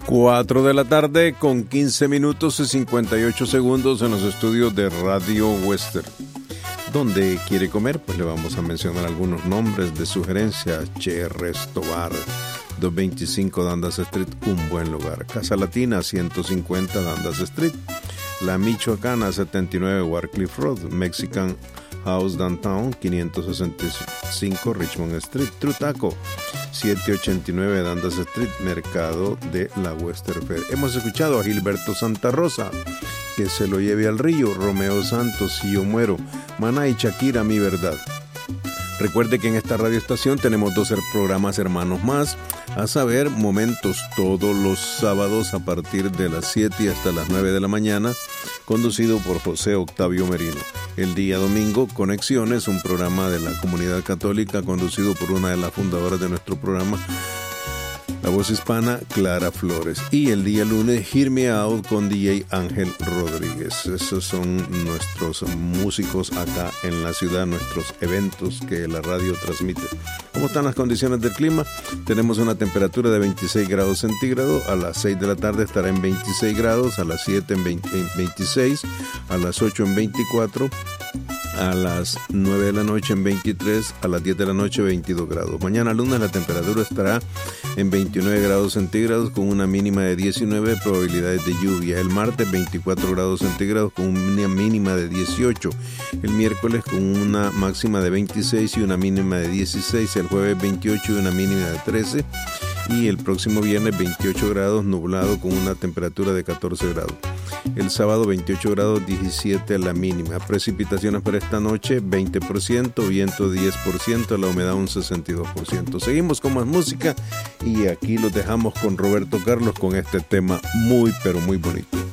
4 de la tarde con 15 minutos y 58 segundos en los estudios de Radio Western. ¿Dónde quiere comer? Pues le vamos a mencionar algunos nombres de sugerencia. Che Resto Bar, 225 Dundas Street, un buen lugar. Casa Latina, 150 Dundas Street. La Michoacana, 79 Warcliffe Road. Mexican House Downtown, 565 Richmond Street. Trutaco, 789 Dundas Street, Mercado de la Western Fair. Hemos escuchado a Gilberto Santa Rosa, Que se lo lleve al río, Romeo Santos, Si yo muero, Maná y Shakira, Mi verdad. Recuerde que en esta radioestación tenemos 2 programas hermanos más, a saber, Momentos, todos los sábados a partir de las 7 y hasta las 9 de la mañana, conducido por José Octavio Merino. El día domingo, Conexiones, un programa de la comunidad católica conducido por una de las fundadoras de nuestro programa, la voz hispana, Clara Flores. Y el día lunes, Hear Me Out con DJ Ángel Rodríguez. Esos son nuestros músicos acá en la ciudad, nuestros eventos que la radio transmite. ¿Cómo están las condiciones del clima? Tenemos una temperatura de 26 grados centígrados. A las 6 de la tarde estará en 26 grados, a las 7 en 26, a las 8 en 24, a las 9 de la noche en 23, a las 10 de la noche 22 grados. Mañana lunes la temperatura estará en 29 grados centígrados con una mínima de 19, probabilidades de lluvia. El martes 24 grados centígrados con una mínima de 18. El miércoles con una máxima de 26 y una mínima de 16. El jueves 28 y una mínima de 13. Y el próximo viernes 28 grados nublado con una temperatura de 14 grados. El sábado 28 grados 17 la mínima. Precipitaciones para esta noche 20%, viento 10%, la humedad un 62%. Seguimos con más música y aquí los dejamos con Roberto Carlos con este tema muy pero muy bonito.